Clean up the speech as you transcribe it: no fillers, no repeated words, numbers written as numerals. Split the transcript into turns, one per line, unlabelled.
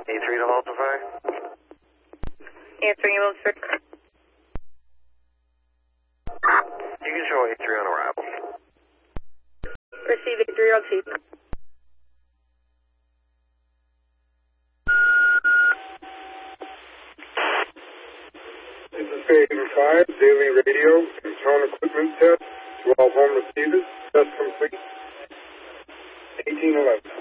A3 to Halton Fire.
Answering ambulance for...
You can show A3 on arrival.
Receive A3 on seat.
This is K85, daily radio and tone equipment test to all home receivers. Test complete. 1811.